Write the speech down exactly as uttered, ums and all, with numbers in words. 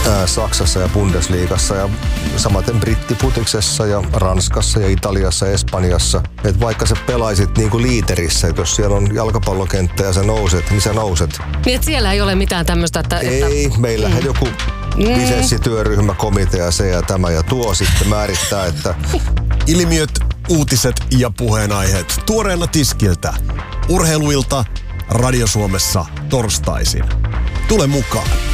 ää, Saksassa ja Bundesliigassa ja samaten brittiputiksessa ja Ranskassa ja Italiassa ja Espanjassa. Et vaikka sä pelaisit niinku liiterissä, että jos siellä on jalkapallokenttä ja sä nouset, niin sä nouset. Niin et siellä ei ole mitään tämmöistä, että... Ei, että... meillähän mm. joku lisenssityöryhmä, komitea, se ja tämä ja tuo sitten määrittää, että... Ilmiöt, uutiset ja puheenaiheet tuoreena tiskiltä. Urheiluilta Radio Suomessa torstaisin. Tule mukaan.